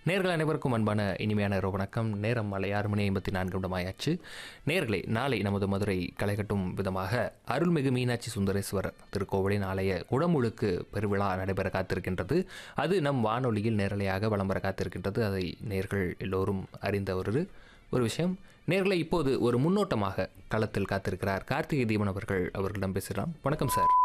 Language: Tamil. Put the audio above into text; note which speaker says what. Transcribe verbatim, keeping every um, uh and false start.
Speaker 1: நேர்கள் அனைவருக்கும் அன்பான இனிமையான இரவு வணக்கம். நேரம் மாலை ஆறு மணி ஐம்பத்தி நான்கு நிமிடமாயாச்சு. நேர்களே, நாளை நமது மதுரை களைகட்டும் விதமாக அருள்மிகு மீனாட்சி சுந்தரேஸ்வரர் திருக்கோவிலின் ஆலய குடமுழுக்கு பெருவிழா நடைபெற காத்திருக்கின்றது. அது நம் வானொலியில் நேரலையாக வலம் வர காத்திருக்கின்றது. அதை நேர்கள் எல்லோரும் அறிந்த ஒரு ஒரு விஷயம். நேர்களை இப்போது ஒரு முன்னோட்டமாக களத்தில் காத்திருக்கிறார் கார்த்திகை தீபன் அவர்கள். அவர்களிடம் பேசலாம். வணக்கம் சார்.